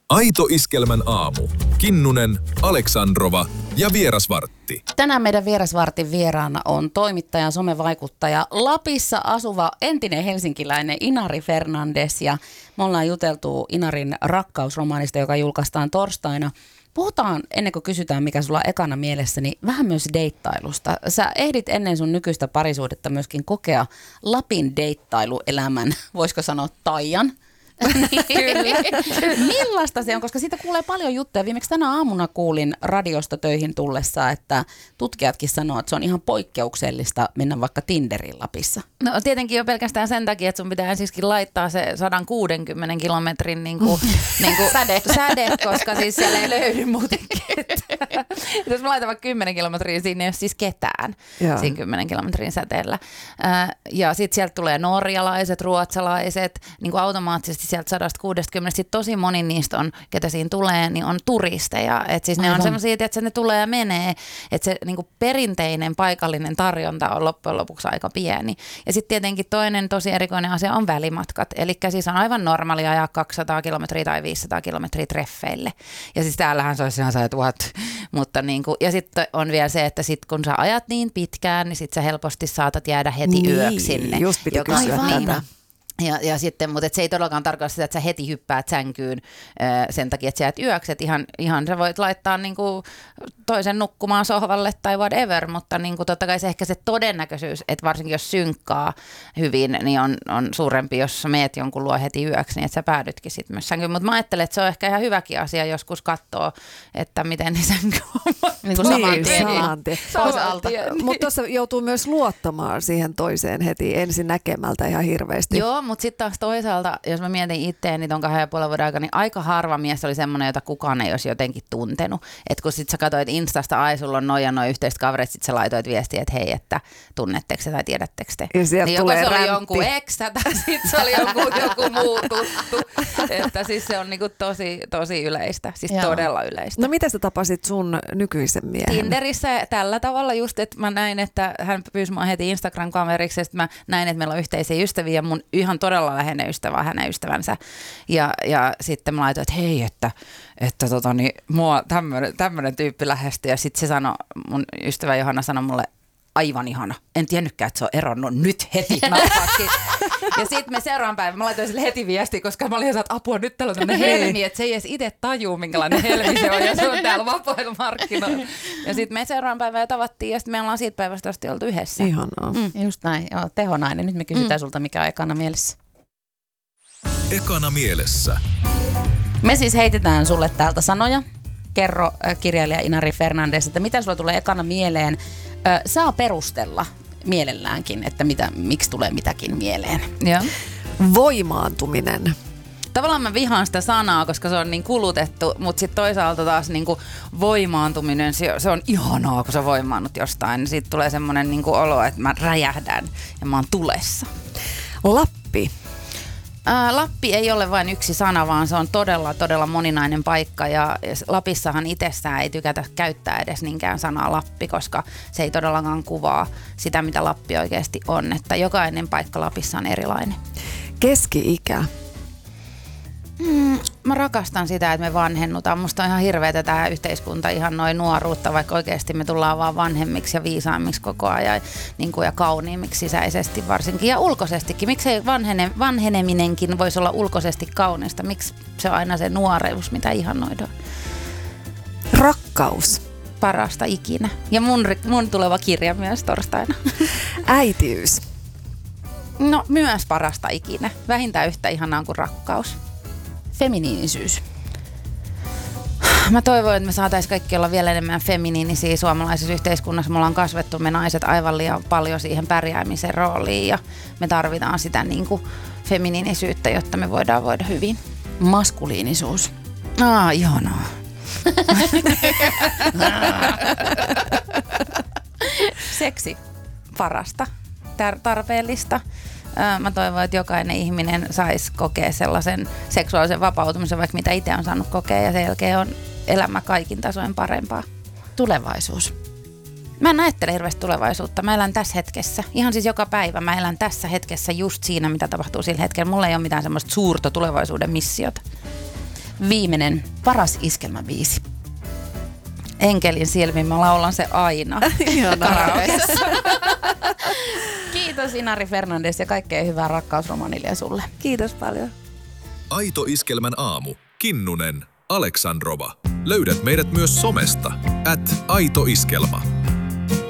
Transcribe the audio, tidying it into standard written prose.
Aito Iskelmän aamu. Kinnunen, Aleksandrova ja Vierasvartti. Tänään meidän Vierasvartin vieraana on toimittaja, somevaikuttaja, Lapissa asuva entinen helsinkiläinen Inari Fernandes. Ja me ollaan juteltu Inarin rakkausromaanista, joka julkaistaan torstaina. Puhutaan, ennen kuin kysytään, mikä sulla on ekana mielessä, niin vähän myös deittailusta. Sä ehdit ennen sun nykyistä parisuudetta myöskin kokea Lapin deittailuelämän, voisiko sanoa taian. Kyllä. Millaista se on, koska siitä kuulee paljon juttuja. Viimeksi tänä aamuna kuulin radiosta töihin tullessa, että tutkijatkin sanoo, että se on ihan poikkeuksellista mennä vaikka Tinderiin Lapissa. No tietenkin jo pelkästään sen takia, että sun pitää ensiskin laittaa se 160 kilometrin säde, koska siis siellä ei löydy muutenkin. Jos mä laitan vaikka 10 kilometriä, siinä ei ole siis ketään siinä 10 kilometrin säteellä. Ja sitten sieltä tulee norjalaiset, ruotsalaiset, niin kuin automaattisesti sieltä 160, sit tosi moni niistä on, ketä siinä tulee, niin on turisteja. Että siis ne on semmoisia, että ne tulee ja menee, että se niin kuin perinteinen paikallinen tarjonta on loppujen lopuksi aika pieni. Ja sitten tietenkin toinen tosi erikoinen asia on välimatkat. Eli siis on aivan normaalia ajaa 200 kilometriä tai 500 kilometriä treffeille. Ja siis täällähän se olisi ihan se, että what? Mutta niin kuin, ja sitten on vielä se, että sit kun sä ajat niin pitkään, niin sit sä helposti saatat jäädä heti yöksi sinne. Just piti kysyä tätä. Ja sitten, mutta se ei todellakaan tarkoita sitä, että sä heti hyppäät sänkyyn sen takia, että sä jäät yöksi. Ihan sä voit laittaa niinku toisen nukkumaan sohvalle tai whatever, mutta niinku totta kai se ehkä se todennäköisyys, että varsinkin jos synkkaa hyvin, niin on suurempi, jos sä meet jonkun luo heti yöksi, niin että sä päädytkin sitten myös sänkyyn. Mutta mä ajattelen, että se on ehkä ihan hyväkin asia joskus katsoa, että miten ne sänky on. Niin saman tien. Mutta tuossa joutuu myös luottamaan siihen toiseen heti ensin näkemältä ihan hirveästi. Joo, mutta sitten taas toisaalta, jos mä mietin itteeni ton 2,5 vuoden aikana, niin aika harva mies oli semmoinen, jota kukaan ei olisi jotenkin tuntenut. Että kun sit sä katsoit Instasta, ai sulla on noin yhteiset kaverit, sit sä laitoit viestiä, että hei, että tunnetteko se tai tiedättekö te. Ja sieltä niin tulee joko se oli räntti. jonkun eksä tai sitten se oli joku muu tuttu. Että siis se on niinku tosi yleistä, siis todella yleistä. No miten sä tapasit sun nykyisen miehen? Tinderissä tällä tavalla just, että mä näin, että hän pyysi mua heti Instagram-kaveriksi, ja sitten mä näin, että meillä on yhteisiä ystäviä ja mun ihan todella läheinen ystävä on hänen ystävänsä. Ja sitten mä laitoin, että hei, että mua tämmönen tyyppi lähestyi. Ja sitten se sanoi, mun ystävä Johanna sanoi mulle, aivan ihana. En tiennytkään, että se on eronnut nyt heti nappaksi. Ja sitten me seuraavan päivän, mä laitoin sille heti viesti, koska mä olin saanut apua, nyt täällä on tämmöinen helmi, että se ei edes itse tajuu, minkälainen helmi se on, ja se on täällä vapailla markkinoilla. Ja sitten me seuraavan päivän jo tavattiin, ja sitten me ollaan siitä päivästä asti oltu yhdessä. Ihanaa. Just näin, joo, tehonainen. Nyt me kysytään sulta, mikä on ekana mielessä. Ekana mielessä. Me siis heitetään sulle täältä sanoja. Kerro kirjailija Inari Fernandes, että mitä sulla tulee ekana mieleen. Saa perustella mielelläänkin, että miksi tulee mitäkin mieleen. Joo. Voimaantuminen. Tavallaan mä vihaan sitä sanaa, koska se on niin kulutettu, mutta sitten toisaalta taas niin kuin voimaantuminen, se on ihanaa, kun sä voimaannut jostain. Sitten tulee semmoinen niin kuin olo, että mä räjähdän ja mä oon tulessa. Lappi. Lappi ei ole vain yksi sana, vaan se on todella moninainen paikka, ja Lapissahan itsessään ei tykätä käyttää edes niinkään sanaa Lappi, koska se ei todellakaan kuvaa sitä, mitä Lappi oikeasti on, että jokainen paikka Lapissa on erilainen. Keski-ikä. Mä rakastan sitä, että me vanhennutaan. Musta on ihan hirveetä tämä yhteiskunta, ihan noin nuoruutta, vaikka oikeasti me tullaan vaan vanhemmiksi ja viisaammiksi koko ajan niin kuin, ja kauniimmiksi sisäisesti varsinkin ja ulkoisestikin. Miksei vanheneminenkin voisi olla ulkoisesti kaunista? Miksi se on aina se nuoreus, mitä ihannoidaan? Rakkaus. Parasta ikinä. Ja mun tuleva kirja myös torstaina. Äitiys. No myös parasta ikinä. Vähintään yhtä ihanaa kuin rakkaus. Feminiinisyys. Mä toivon, että me saataisiin kaikki olla vielä enemmän feminiinisiä suomalaisessa yhteiskunnassa. Me ollaan kasvettu me naiset aivan liian paljon siihen pärjäämisen rooliin ja me tarvitaan sitä niin kuin feminiinisyyttä, jotta me voidaan voida hyvin. Maskuliinisuus. Ihanaa. Seksi. Parasta. Tarpeellista. Mä toivon, että jokainen ihminen saisi kokea sellaisen seksuaalisen vapautumisen, vaikka mitä itse on saanut kokea, ja sen jälkeen on elämä kaikin tasoin parempaa. Tulevaisuus. Mä en ajattele hirveästi tulevaisuutta. Mä elän tässä hetkessä. Ihan siis joka päivä mä elän tässä hetkessä just siinä, mitä tapahtuu sillä hetkellä. Mulla ei ole mitään semmoista suurta tulevaisuuden missiota. viimeinen paras iskelmäbiisi. Enkelin silmin mä laulan se aina. Karaokeessa. Kiitos Inari Fernandes ja kaikkea hyvää rakkausromanille sulle. Kiitos paljon. Aito Iskelmän aamu. Kinnunen, Aleksandrova. Löydät meidät myös somesta. @aitoiskelma.